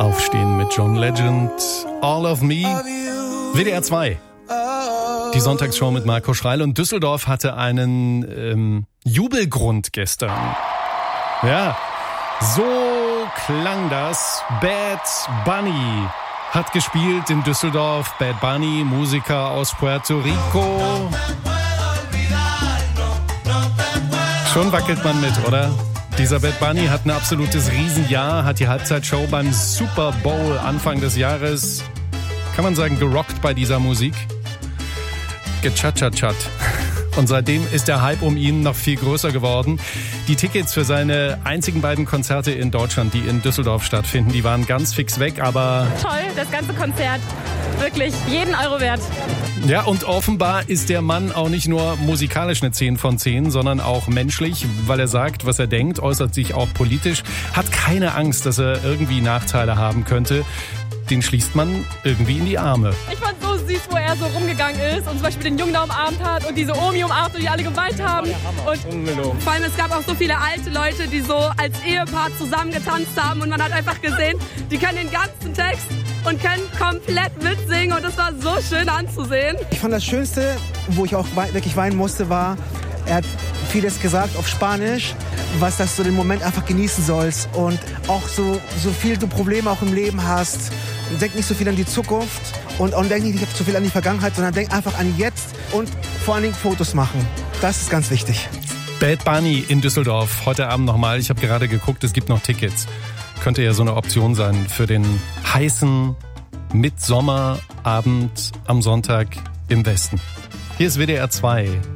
Aufstehen mit John Legend, All of Me, WDR 2. Die Sonntagsshow mit Marco Schreil, und Düsseldorf hatte einen Jubelgrund gestern. Ja, so klang das. Bad Bunny hat gespielt in Düsseldorf. Bad Bunny, Musiker aus Puerto Rico. Schon wackelt man mit, oder? Dieser Bad Bunny hat ein absolutes Riesenjahr, hat die Halbzeitshow beim Super Bowl Anfang des Jahres, kann man sagen, gerockt bei dieser Musik. Gechat-chat-chat. Und seitdem ist der Hype um ihn noch viel größer geworden. Die Tickets für seine einzigen beiden Konzerte in Deutschland, die in Düsseldorf stattfinden, die waren ganz fix weg, aber... Toll, das ganze Konzert. Wirklich jeden Euro wert. Ja, und offenbar ist der Mann auch nicht nur musikalisch eine 10 von 10, sondern auch menschlich, weil er sagt, was er denkt, äußert sich auch politisch, hat keine Angst, dass er irgendwie Nachteile haben könnte. Den schließt man irgendwie in die Arme. Ich fand so süß, wo er so rumgegangen ist und zum Beispiel den Jungen da umarmt hat und diese Omi umarmt und die alle geweint haben. Und vor allem, es gab auch so viele alte Leute, die so als Ehepaar zusammen getanzt haben, und man hat einfach gesehen, die können den ganzen Text und können komplett mitsingen, und das war so schön anzusehen. Ich fand das Schönste, wo ich auch wirklich weinen musste, war, er hat vieles gesagt auf Spanisch, was dass du den Moment einfach genießen sollst und auch so viel du Probleme auch im Leben hast. Und denk nicht so viel an die Zukunft und denk nicht so viel an die Vergangenheit, sondern denk einfach an jetzt und vor allen Dingen Fotos machen. Das ist ganz wichtig. Bad Bunny in Düsseldorf, heute Abend nochmal. Ich habe gerade geguckt, es gibt noch Tickets. Könnte ja so eine Option sein für den heißen Mitsommerabend am Sonntag im Westen. Hier ist WDR 2.